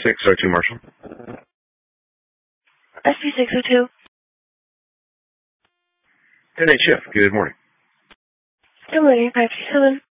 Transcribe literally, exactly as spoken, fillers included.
six oh two Marshall. S P six oh two. ten eight shift. Good morning. Good morning, five two seven.